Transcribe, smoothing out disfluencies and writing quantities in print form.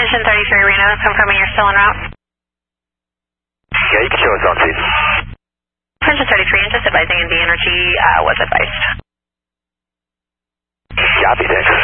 Engine 33 Reno, confirming you're still en route. Yeah, you can show us on scene. Engine 33, and just advising NV Energy was advised. Copy, thanks.